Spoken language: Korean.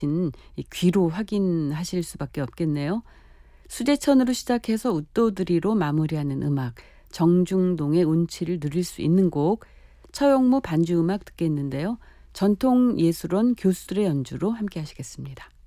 이 귀로 확인하실 수밖에 없겠네요. 수제천으로 시작해서 웃도드리로 마무리하는 음악, 정중동의 운치를 누릴 수 있는 곡, 처용무 반주음악 듣겠는데요. 전통예술원 교수들의 연주로 함께 하시겠습니다.